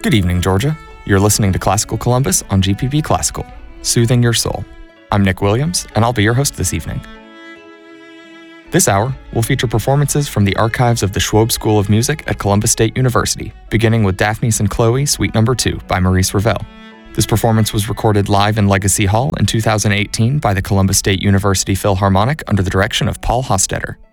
Good evening, Georgia. You're listening to Classical Columbus on GPB Classical, soothing your soul. I'm Nick Williams, and I'll be your host this evening. This hour will feature performances from the archives of the Schwob School of Music at Columbus State University, beginning with Daphnis and Chloe, Suite No. 2 by Maurice Ravel. This performance was recorded live in Legacy Hall in 2018 by the Columbus State University Philharmonic under the direction of Paul Hostetter.